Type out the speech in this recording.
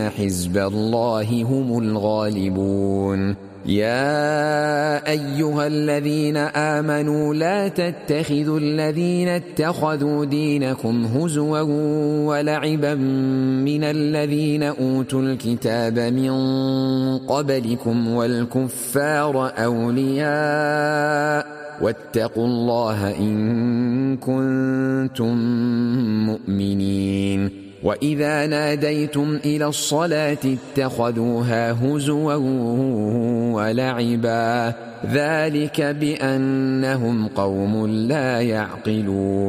حزب الله هم الغالبون. يا أيها الذين آمنوا لا تتخذوا الذين اتخذوا دينكم هزوا ولعبا من الذين أوتوا الكتاب من قبلكم والكفار أولياء واتقوا الله إن كنتم مؤمنين. وإذا ناديتم إلى الصلاة اتخذوها هزوا ولعبا ذلك بأنهم قوم لا يعقلون.